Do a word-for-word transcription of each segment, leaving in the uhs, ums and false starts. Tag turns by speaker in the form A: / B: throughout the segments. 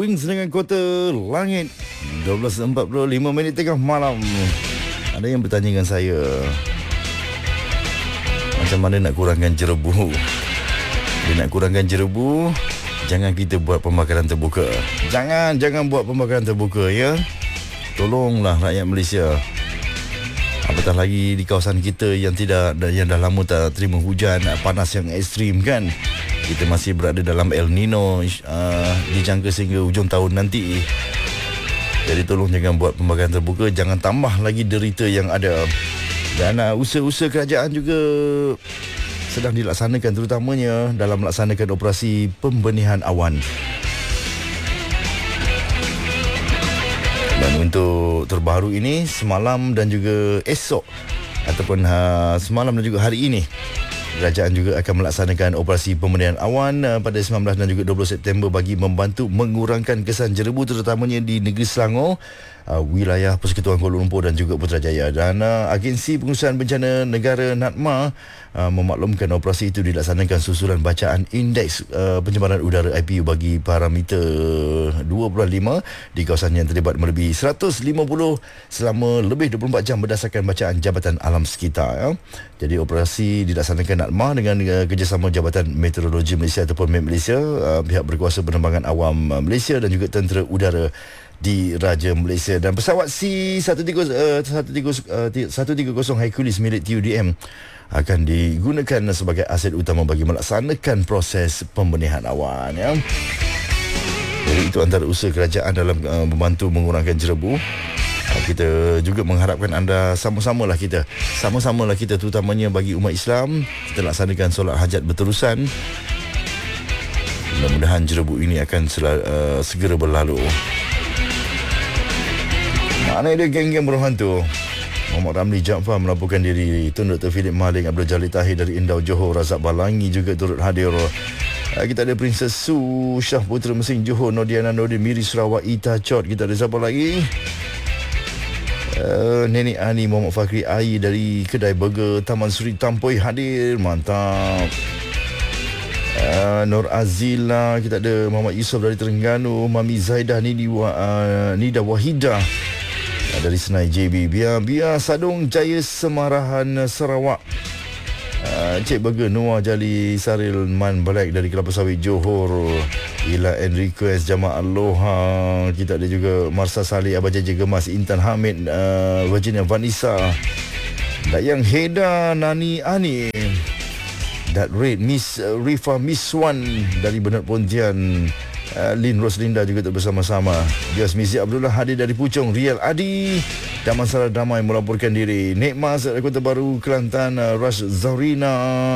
A: Wings dengan Kota Langit. dua belas empat puluh lima minit tengah malam. Ada yang bertanya dengan saya, macam mana nak kurangkan jerebu? Dia nak kurangkan jerebu, jangan kita buat pembakaran terbuka. Jangan, jangan buat pembakaran terbuka, ya. Tolonglah rakyat Malaysia. Apatah lagi di kawasan kita yang tidak, yang dah lama tak terima hujan, panas yang ekstrim kan. Kita masih berada dalam El Nino, uh, dijangka sehingga hujung tahun nanti. Jadi tolong jangan buat pembakaran terbuka, jangan tambah lagi derita yang ada. Dan uh, usaha-usaha kerajaan juga sedang dilaksanakan, terutamanya dalam melaksanakan operasi pembenihan awan. Dan untuk terbaru ini, semalam dan juga esok, ataupun uh, semalam dan juga hari ini, kerajaan juga akan melaksanakan operasi pembenihan awan uh, pada sembilan belas dan juga dua puluh September bagi membantu mengurangkan kesan jerebu, terutamanya di negeri Selangor, uh, wilayah Persekutuan Kuala Lumpur dan juga Putrajaya. Dan uh, Agensi Pengurusan Bencana Negara NADMA uh, memaklumkan operasi itu dilaksanakan susulan bacaan indeks uh, pencemaran udara I P U bagi parameter dua puluh lima di kawasan yang terlibat melebihi seratus lima puluh selama lebih dua puluh empat jam berdasarkan bacaan Jabatan Alam Sekitar, ya. Jadi operasi dilaksanakan NADMA dengan uh, kerjasama Jabatan Meteorologi Malaysia ataupun M E T Malaysia, uh, pihak berkuasa penerbangan awam uh, Malaysia dan juga Tentera Udara di Raja Malaysia. Dan pesawat C seratus tiga puluh Hercules milik T U D M akan digunakan sebagai aset utama bagi melaksanakan proses pembenihan awan, ya. Jadi itu antara usaha kerajaan dalam uh, membantu mengurangkan jerebu. Kita juga mengharapkan anda sama-samalah kita sama-samalah kita terutamanya bagi umat Islam, kita laksanakan solat hajat berterusan. Mudah-mudahan jerebu ini akan sel- uh, segera berlalu. Mana dia geng-geng berhantu? Muhammad Ramli Jaafar melaporkan diri. Tun Doktor Philip Maling, Abdul Jalil Tahir dari Indau Johor, Razak Balangi juga turut hadir. Kita ada Princess Su Shah Putra Mesing Johor, Nodiana Nordin Miri Sarawak, Ita Chot. Kita ada siapa lagi? Uh, Nenek Ani Muhammad Fakri Ai dari kedai burger Taman Suri Tampoi hadir. Mantap. uh, Nur Azila. Kita ada Muhammad Yusof dari Terengganu, Mami Zaidah Nidi, uh, Nida Wahidah uh, dari Senai J B, Biar Biar Sadung Jaya Semarahan Sarawak, uh, Cik Burger Noah Jali Saril Man Black dari Kelapa Sawit Johor, Ila Enrico S Jamaah Aloha. Kita ada juga Marsa Salih, Abah Jaja Gemas, Intan Hamid, uh, Virginia Vanessa, Dayang Heda, Nani Ani, Dat Red, Miss uh, Rifa Miss Swan dari Bernard Pontian, uh, Lin Roslinda juga bersama-sama. Jas Mizi Abdullah hadir dari Puchong, Rial Adi dan Masalah Damai melaporkan diri. Nek Mas dari Kota Baru Kelantan, uh, Rush Zarina,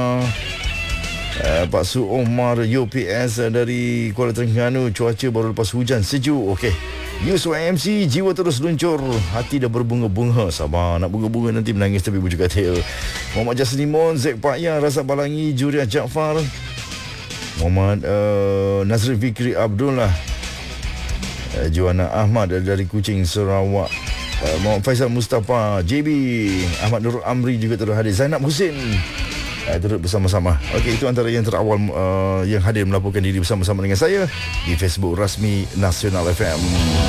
A: Uh, Pak Su Omar U P S uh, dari Kuala Terengganu. Cuaca baru lepas hujan sejuk. Okey, News Y M C, jiwa terus luncur, hati dah berbunga-bunga. Sabar, nak bunga-bunga nanti menangis tapi bujuk katil. Muhammad Jaslimon, Zek Pak Yan, Razak Balangi, Juria Jaafar, Muhammad uh, Nazri Fikri Abdullah, uh, Joanna Ahmad dari Kuching Sarawak, uh, Muhammad Faisal Mustafa, J B, Ahmad Nurul Amri juga terus hadir, Zainab Husin uh, turut bersama-sama. Okey, itu antara yang terawal uh, yang hadir melaporkan diri bersama-sama dengan saya di Facebook rasmi Nasional F M.